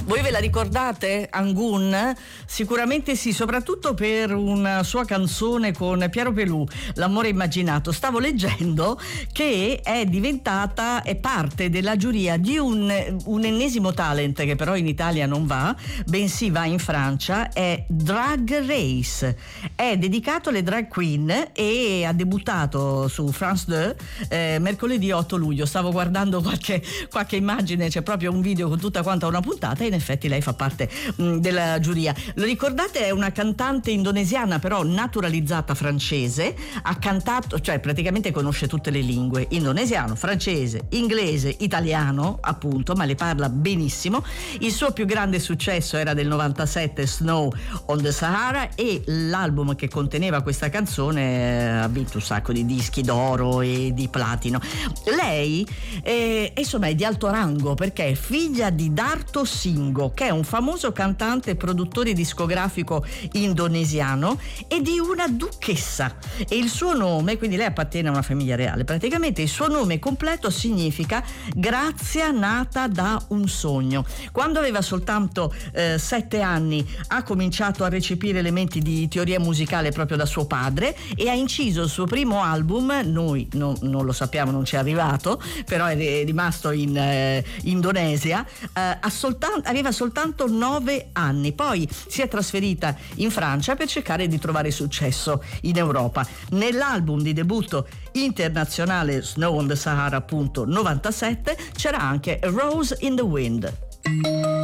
Voi ve la ricordate? Angun? Sicuramente sì, soprattutto per una sua canzone con Piero Pelù, L'amore immaginato. Stavo leggendo che è parte della giuria di un ennesimo talent che però in Italia non va, bensì va in Francia, è Drag Race. È dedicato alle drag queen e ha debuttato su France 2 mercoledì 8 luglio. Stavo guardando qualche immagine, c'è proprio un video con tutta quanta una puntata e in effetti lei fa parte della giuria. Lo ricordate? È una cantante indonesiana però naturalizzata francese, ha cantato, cioè praticamente conosce tutte le lingue, indonesiano, francese, inglese, italiano appunto, ma le parla benissimo. Il suo più grande successo era del 97, Snow on the Sahara, e l'album che conteneva questa canzone ha vinto un sacco di dischi d'oro e di platino. Lei insomma è di alto rango perché è figlia di Darto Singh, che è un famoso cantante e produttore discografico indonesiano, e di una duchessa, e il suo nome, quindi lei appartiene a una famiglia reale, praticamente il suo nome completo significa grazia nata da un sogno. Quando aveva soltanto 7 anni ha cominciato a recepire elementi di teoria musicale proprio da suo padre e ha inciso il suo primo album, noi non lo sappiamo, non ci è arrivato, però è rimasto in Indonesia, aveva soltanto 9 anni, poi si è trasferita in Francia per cercare di trovare successo in Europa. Nell'album di debutto internazionale Snow on the Sahara appunto 97 c'era anche Rose in the Wind.